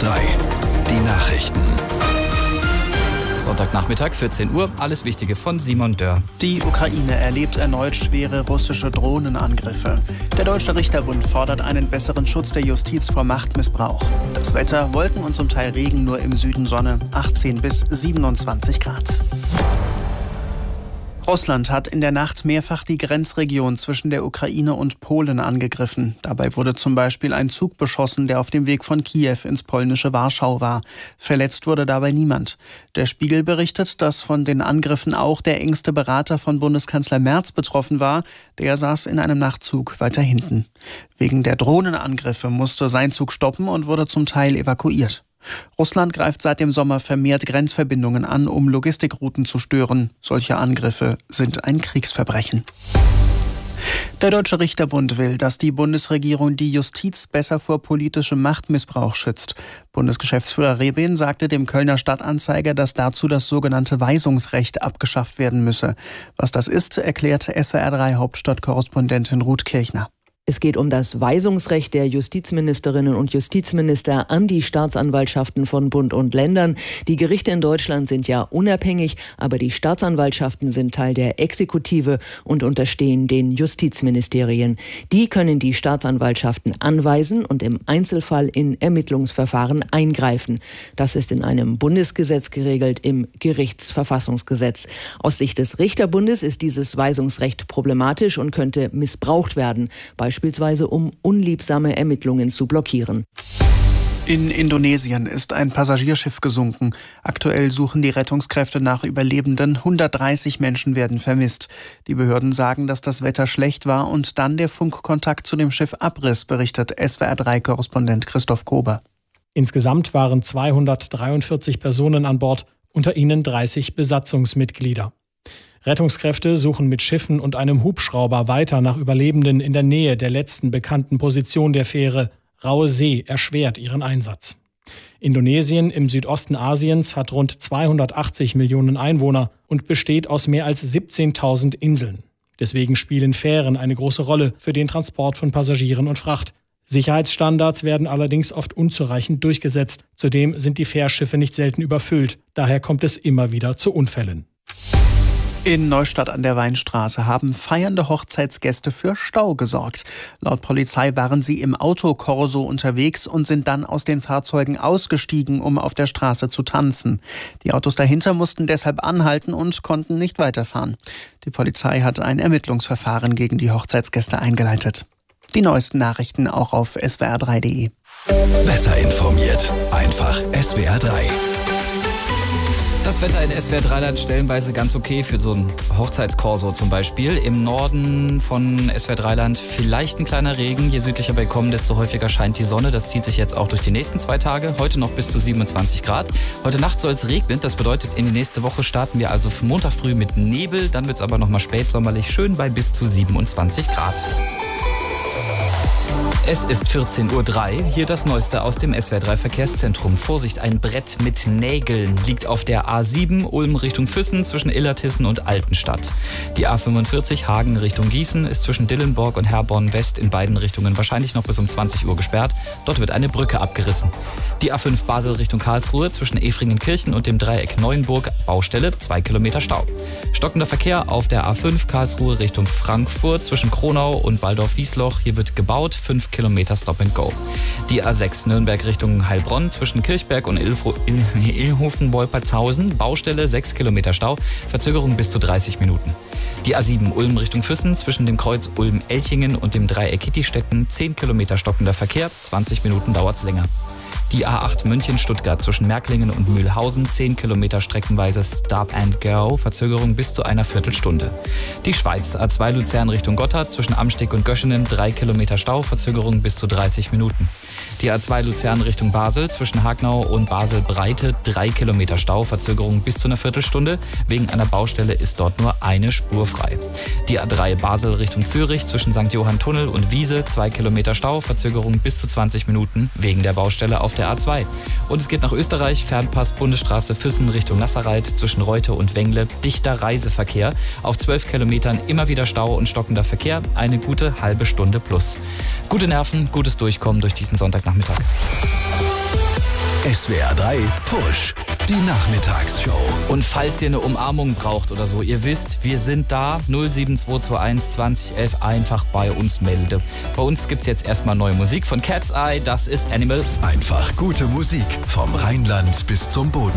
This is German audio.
SWR3, die Nachrichten. Sonntagnachmittag, 14 Uhr, alles Wichtige von Simon Dörr. Die Ukraine erlebt erneut schwere russische Drohnenangriffe. Der Deutsche Richterbund fordert einen besseren Schutz der Justiz vor Machtmissbrauch. Das Wetter, Wolken und zum Teil Regen, nur im Süden Sonne, 18 bis 27 Grad. Russland hat in der Nacht mehrfach die Grenzregion zwischen der Ukraine und Polen angegriffen. Dabei wurde zum Beispiel ein Zug beschossen, der auf dem Weg von Kiew ins polnische Warschau war. Verletzt wurde dabei niemand. Der Spiegel berichtet, dass von den Angriffen auch der engste Berater von Bundeskanzler Merz betroffen war. Der saß in einem Nachtzug weiter hinten. Wegen der Drohnenangriffe musste sein Zug stoppen und wurde zum Teil evakuiert. Russland greift seit dem Sommer vermehrt Grenzverbindungen an, um Logistikrouten zu stören. Solche Angriffe sind ein Kriegsverbrechen. Der Deutsche Richterbund will, dass die Bundesregierung die Justiz besser vor politischem Machtmissbrauch schützt. Bundesgeschäftsführer Rebin sagte dem Kölner Stadtanzeiger, dass dazu das sogenannte Weisungsrecht abgeschafft werden müsse. Was das ist, erklärt SWR3 Hauptstadtkorrespondentin Ruth Kirchner. Es geht um das Weisungsrecht der Justizministerinnen und Justizminister an die Staatsanwaltschaften von Bund und Ländern. Die Gerichte in Deutschland sind ja unabhängig, aber die Staatsanwaltschaften sind Teil der Exekutive und unterstehen den Justizministerien. Die können die Staatsanwaltschaften anweisen und im Einzelfall in Ermittlungsverfahren eingreifen. Das ist in einem Bundesgesetz geregelt, im Gerichtsverfassungsgesetz. Aus Sicht des Richterbundes ist dieses Weisungsrecht problematisch und könnte missbraucht werden, beispielsweise um unliebsame Ermittlungen zu blockieren. In Indonesien ist ein Passagierschiff gesunken. Aktuell suchen die Rettungskräfte nach Überlebenden. 130 Menschen werden vermisst. Die Behörden sagen, dass das Wetter schlecht war und dann der Funkkontakt zu dem Schiff abriss, berichtet SWR3-Korrespondent Christoph Kober. Insgesamt waren 243 Personen an Bord, unter ihnen 30 Besatzungsmitglieder. Rettungskräfte suchen mit Schiffen und einem Hubschrauber weiter nach Überlebenden in der Nähe der letzten bekannten Position der Fähre. Raue See erschwert ihren Einsatz. Indonesien im Südosten Asiens hat rund 280 Millionen Einwohner und besteht aus mehr als 17.000 Inseln. Deswegen spielen Fähren eine große Rolle für den Transport von Passagieren und Fracht. Sicherheitsstandards werden allerdings oft unzureichend durchgesetzt. Zudem sind die Fährschiffe nicht selten überfüllt. Daher kommt es immer wieder zu Unfällen. In Neustadt an der Weinstraße haben feiernde Hochzeitsgäste für Stau gesorgt. Laut Polizei waren sie im Autokorso unterwegs und sind dann aus den Fahrzeugen ausgestiegen, um auf der Straße zu tanzen. Die Autos dahinter mussten deshalb anhalten und konnten nicht weiterfahren. Die Polizei hat ein Ermittlungsverfahren gegen die Hochzeitsgäste eingeleitet. Die neuesten Nachrichten auch auf swr3.de. Besser informiert, einfach SWR3. Das Wetter in SWR3-Land stellenweise ganz okay für so ein Hochzeitskorso zum Beispiel. Im Norden von SWR3-Land vielleicht ein kleiner Regen. Je südlicher wir kommen, desto häufiger scheint die Sonne. Das zieht sich jetzt auch durch die nächsten 2 Tage. Heute noch bis zu 27 Grad. Heute Nacht soll es regnen. Das bedeutet, in die nächste Woche starten wir also für Montag früh mit Nebel. Dann wird es aber nochmal spätsommerlich schön bei bis zu 27 Grad. Es ist 14:03 Uhr. Hier das Neueste aus dem SWR3 Verkehrszentrum. Vorsicht, ein Brett mit Nägeln liegt auf der A7 Ulm Richtung Füssen zwischen Illertissen und Altenstadt. Die A45 Hagen Richtung Gießen ist zwischen Dillenburg und Herborn West in beiden Richtungen wahrscheinlich noch bis um 20 Uhr gesperrt. Dort wird eine Brücke abgerissen. Die A5 Basel Richtung Karlsruhe zwischen Efringenkirchen und dem Dreieck Neuenburg Baustelle, 2 Kilometer Stau. Stockender Verkehr auf der A5 Karlsruhe Richtung Frankfurt zwischen Kronau und Waldorf-Wiesloch. Hier wird gebaut, 5 Kilometer Stop and Go. Die A6 Nürnberg Richtung Heilbronn zwischen Kirchberg und Ilhofen-Wolpertshausen. Baustelle, 6 Kilometer Stau, Verzögerung bis zu 30 Minuten. Die A7 Ulm Richtung Füssen zwischen dem Kreuz Ulm-Elchingen und dem Dreieck Kittistetten, 10 Kilometer stockender Verkehr, 20 Minuten dauert's länger. Die A8 München-Stuttgart zwischen Märklingen und Mühlhausen, 10 Kilometer streckenweise Stop and Go, Verzögerung bis zu einer Viertelstunde. Die Schweiz A2 Luzern Richtung Gotthard zwischen Amsteg und Göschenen, 3 Kilometer Stau, Verzögerung bis zu 30 Minuten. Die A2 Luzern Richtung Basel zwischen Hagnau und Basel-Breite, 3 Kilometer Stau, Verzögerung bis zu einer Viertelstunde. Wegen einer Baustelle ist dort nur eine Spur frei. Die A3 Basel Richtung Zürich zwischen St. Johann Tunnel und Wiese, 2 Kilometer Stau, Verzögerung bis zu 20 Minuten wegen der Baustelle auf der A2. Und es geht nach Österreich, Fernpass Bundesstraße Füssen Richtung Nasserreit zwischen Reute und Wengle, dichter Reiseverkehr. Auf 12 Kilometern immer wieder Stau und stockender Verkehr, eine gute halbe Stunde plus. Gute Nerven, gutes Durchkommen durch diesen Sonntagnachmittag. SWR 3 Push. Die Nachmittagsshow. Und falls ihr eine Umarmung braucht oder so, ihr wisst, wir sind da. 07221 2011 einfach bei uns melde. Bei uns gibt's jetzt erstmal neue Musik von Cat's Eye. Das ist Animal. Einfach gute Musik vom Rheinland bis zum Boden.